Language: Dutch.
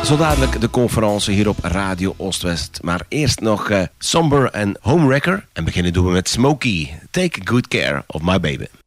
Zo dadelijk de conferentie hier op Radio Oost-West. Maar eerst nog Somber en Homewrecker. En beginnen doen we met Smokey. Take good care of my baby.